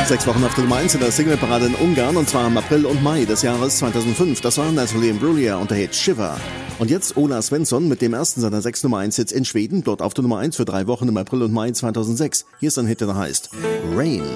6 Wochen auf der Nummer 1 in der Singleparade in Ungarn, und zwar im April und Mai des Jahres 2005. Das war Natalie Imbruglia und der Hit Shiver. Und jetzt Ola Svensson mit dem ersten seiner 6 Nummer 1 Hits in Schweden, dort auf der Nummer 1 für 3 Wochen im April und Mai 2006. Hier ist ein Hit, der heißt Rain.